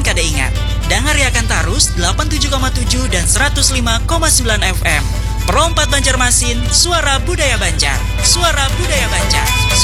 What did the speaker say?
kada ingat. Dangariakan tarus 87,7 dan 105,9 FM. Perompat Banjarmasin, suara budaya Banjar. Suara budaya Banjar.